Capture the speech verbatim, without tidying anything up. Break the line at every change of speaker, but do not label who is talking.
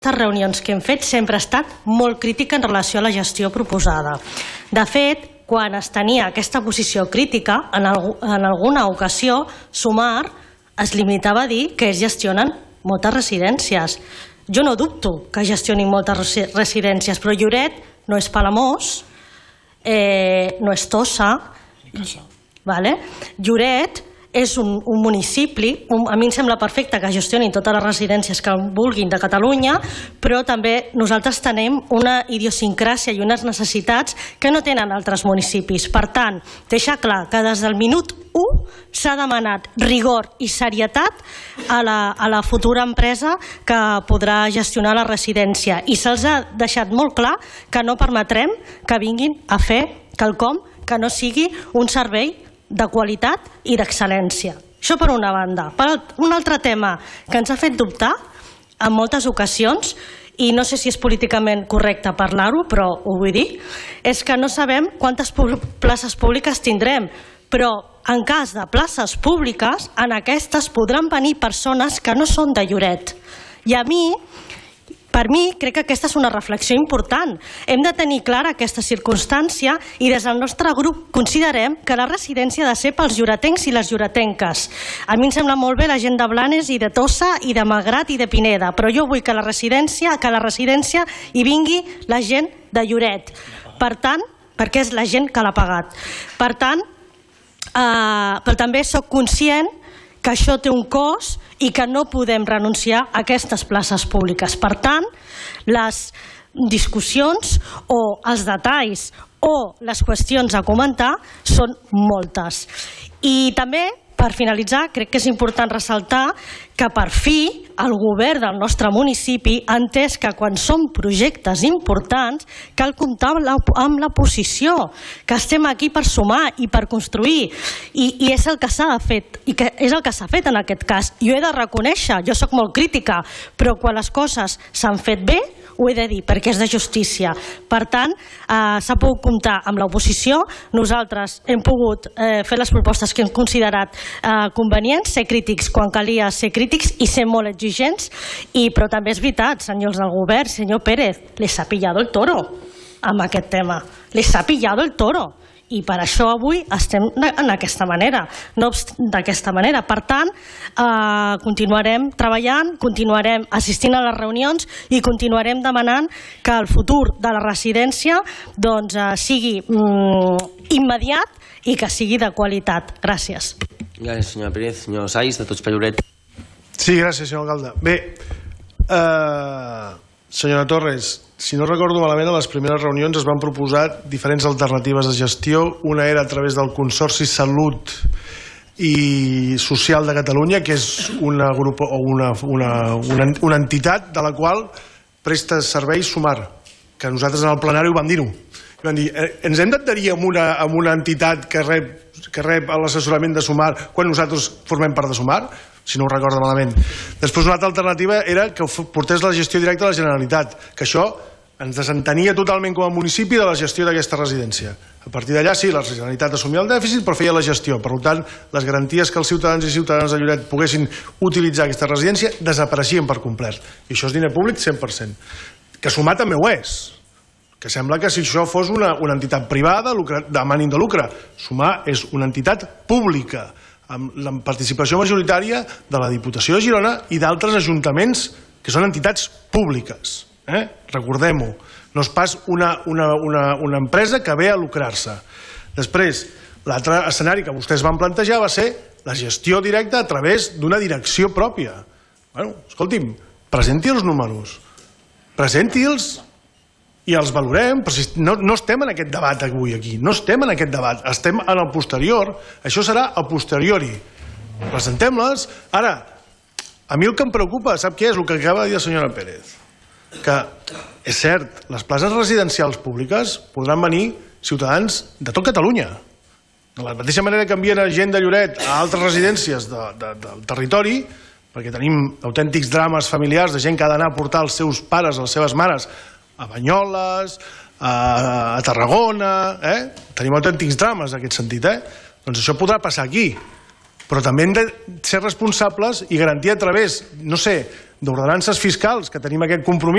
Les reunions que hem fet sempre ha estat molt crítica en relació a la gestió proposada. De fet, quan es tenia aquesta posició crítica, en, alg en alguna ocasió, Sumar es limitava a dir que es gestionen moltes residències. Jo no dubto que gestionin moltes residències, però Lloret no és Palamós, eh, no és Tossa. Vale? Lloret és un, un municipi, un, a mi em sembla perfecte que gestionin totes les residències que vulguin de Catalunya, però també nosaltres tenim una idiosincràsia i unes necessitats que no tenen altres municipis. Per tant, deixa clar que des del minut u s'ha demanat rigor i serietat a la, a la futura empresa que podrà gestionar la residència i se'ls ha deixat molt clar que no permetrem que vinguin a fer quelcom que no sigui un servei de qualitat i d'excel·lència. Això per una banda. Per un altre tema que ens ha fet dubtar en moltes ocasions, i no sé si és políticament correcte parlar-ho, però ho vull dir, és que no sabem quantes places públiques tindrem, però en cas de places públiques, en aquestes podran venir persones que no són de Lloret. I a mi, per mi, crec que aquesta és una reflexió important. Hem de tenir clara aquesta circumstància i des del nostre grup considerem que la residència ha de ser pels lloretencs i les lloretenques. A mi em sembla molt bé la gent de Blanes i de Tossa i de Malgrat i de Pineda, però jo vull que la residència, que a la residència hi vingui la gent de Lloret. Per tant, perquè és la gent que l'ha pagat. Per tant, eh, però també soc conscient que això té un cost i que no podem renunciar a aquestes places públiques. Per tant, les discussions o els detalls o les qüestions a comentar són moltes. I també, per finalitzar, crec que és important ressaltar que per fi el govern del nostre municipi ha entès que quan són projectes importants cal comptar amb la posició, que estem aquí per sumar i per construir, i, i és el que s'ha fet, i que és el que s'ha fet en aquest cas. Jo he de reconèixer, jo soc molt crítica, però quan les coses s'han fet bé, ho he de dir, perquè és de justícia. Per tant, eh, s'ha pogut comptar amb l'oposició, nosaltres hem pogut eh, fer les propostes que hem considerat eh, convenients, ser crítics quan calia ser crítics i ser molt exigents, i, però també és veritat, senyors del govern, senyor Pérez, les ha pillado el toro amb aquest tema, les ha pillado el toro. I per això avui estem d'aquesta manera, no d'aquesta manera. Per tant, eh, continuarem treballant, continuarem assistint a les reunions i continuarem demanant que el futur de la residència doncs, eh, sigui mm, immediat i que sigui de qualitat. Gràcies.
Gràcies, senyora Pérez. Senyor Saiz, de Tots per Lloret.
Sí, gràcies, senyor alcalde. Bé, eh, senyora Torres, si no recordo malament, a les primeres reunions es van proposar diferents alternatives de gestió. Una era a través del Consorci Salut i Social de Catalunya, que és una, grup, o una, una, una, una entitat de la qual presta serveis Sumar, que nosaltres en el plenari ho vam dir-ho. Vam dir, eh, ens hem d'adherir amb una, amb una entitat que rep, que rep l'assessorament de Sumar quan nosaltres formem part de Sumar? Si no ho recordo malament. Després una altra alternativa era que portés la gestió directa a la Generalitat, que això ens desentenia totalment com a municipi de la gestió d'aquesta residència. A partir d'allà sí, la Generalitat assumia el dèficit però feia la gestió. Per tant, les garanties que els ciutadans i ciutadanes de Lloret poguessin utilitzar aquesta residència desapareixien per complet. I això és diner públic cent per cent. Que Sumar també ho és. Que sembla que si això fos una, una entitat privada amb ànim de lucre. Sumar és una entitat pública, amb la participació majoritària de la Diputació de Girona i d'altres ajuntaments que són entitats públiques. Eh? Recordem-ho, no és pas una, una, una, una empresa que ve a lucrar-se. Després, l'altre escenari que vostès van plantejar va ser la gestió directa a través d'una direcció pròpia. Bueno, escolti'm, presenti els números, presenti-els i els valorem, però si no, no estem en aquest debat avui aquí, no estem en aquest debat, estem en el posterior, això serà a posteriori. Presentem-les. Ara, a mi el que em preocupa, sap què és? El que acaba de dir la senyora Pérez. Que és cert, les places residencials públiques podran venir ciutadans de tot Catalunya. De la mateixa manera que envien gent de Lloret a altres residències de, de, del territori, perquè tenim autèntics drames familiars de gent que ha d'anar a portar els seus pares, les seves mares, a Banyoles, a, a Tarragona, eh? Tenim autèntics drames en aquest sentit, eh? Doncs això podrà passar aquí. Però també hem de ser responsables i garantir a través, no sé, d'ordenances fiscals, que tenim aquest compromís